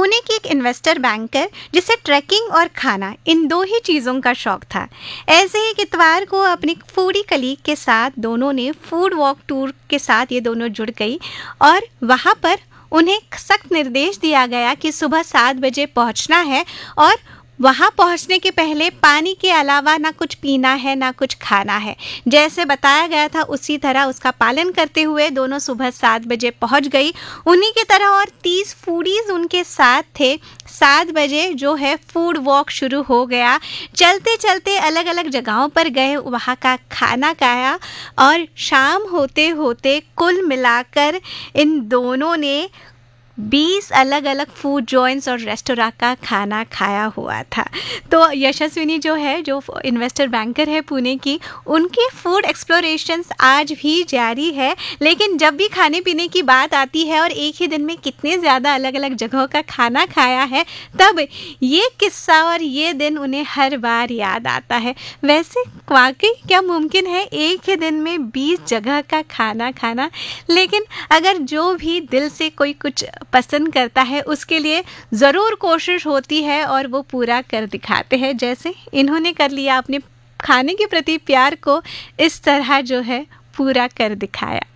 पुणे की एक investor banker जिसे ट्रैकिंग और खाना इन दो ही चीज़ों का शौक था। ऐसे ही एक इतवार को अपनी फूडी कलीग के साथ दोनों ने फूड वॉक टूर के साथ ये दोनों जुड़ गई और वहाँ पर उन्हें सख्त निर्देश दिया गया कि सुबह 7 बजे पहुँचना है और वहाँ पहुँचने के पहले पानी के अलावा ना कुछ पीना है ना कुछ खाना है। जैसे बताया गया था उसी तरह उसका पालन करते हुए दोनों सुबह 7 बजे पहुँच गई। उन्हीं की तरह और 30 फूडीज़ उनके साथ थे। 7 बजे जो है फूड वॉक शुरू हो गया। चलते चलते अलग अलग जगहों पर गए, वहाँ का खाना खाया और शाम होते होते कुल मिलाकर इन दोनों ने 20 अलग अलग फूड जॉइंट्स और रेस्टोरेंट का खाना खाया हुआ था। तो यशस्विनी जो है, जो इन्वेस्टर बैंकर है पुणे की, उनकी फूड एक्सप्लोरेशंस आज भी जारी है। लेकिन जब भी खाने पीने की बात आती है और एक ही दिन में कितने ज़्यादा अलग अलग जगहों का खाना खाया है, तब ये किस्सा और ये दिन उन्हें हर बार याद आता है। वैसे वाकई क्या मुमकिन है एक ही दिन में 20 जगह का खाना खाना? लेकिन अगर जो भी दिल से कोई कुछ पसंद करता है उसके लिए ज़रूर कोशिश होती है और वो पूरा कर दिखाते हैं, जैसे इन्होंने कर लिया। अपने खाने के प्रति प्यार को इस तरह जो है पूरा कर दिखाया।